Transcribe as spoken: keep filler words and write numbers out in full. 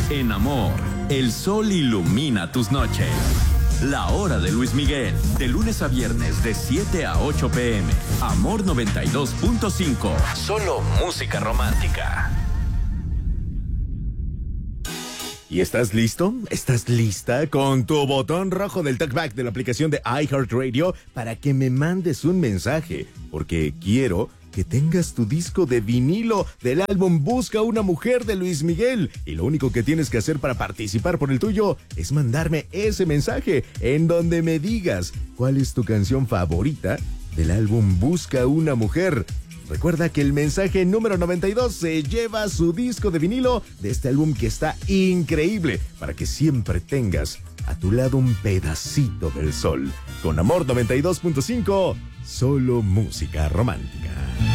En amor, el sol ilumina tus noches. La hora de Luis Miguel, de lunes a viernes de siete a ocho pm. Amor noventa y dos punto cinco. Solo música romántica. ¿Y estás listo? ¿Estás lista con tu botón rojo del talkback de la aplicación de iHeartRadio para que me mandes un mensaje? Porque quiero que tengas tu disco de vinilo del álbum Busca una mujer de Luis Miguel. Y lo único que tienes que hacer para participar por el tuyo es mandarme ese mensaje en donde me digas cuál es tu canción favorita del álbum Busca una mujer. Recuerda que el mensaje número noventa y dos se lleva su disco de vinilo de este álbum que está increíble para que siempre tengas a tu lado un pedacito del sol. Con Amor noventa y dos punto cinco, solo música romántica.